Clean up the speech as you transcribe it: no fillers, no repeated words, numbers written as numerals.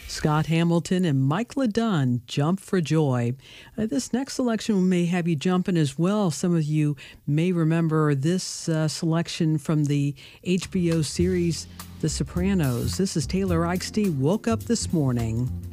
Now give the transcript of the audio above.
Scott Hamilton and Mike LeDunn, Jump for Joy. This next selection may have you jumping as well. Some of you may remember this selection from the HBO series The Sopranos. This is Taylor Eichstein, Woke Up This Morning.